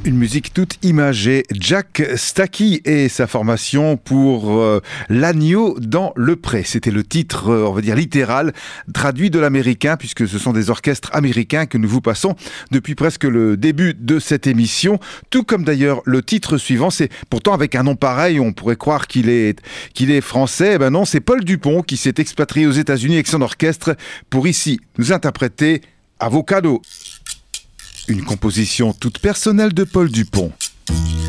Une musique toute imagée. Jack Stackey et sa formation pour L'agneau dans le pré. C'était le titre, on va dire littéral, traduit de l'américain, puisque ce sont des orchestres américains que nous vous passons depuis presque le début de cette émission. Tout comme d'ailleurs le titre suivant. C'est pourtant avec un nom pareil, on pourrait croire qu'il est français. Eh ben non, c'est Paul Dupont qui s'est expatrié aux États-Unis avec son orchestre pour ici nous interpréter Avocado. Une composition toute personnelle de Paul Dupont.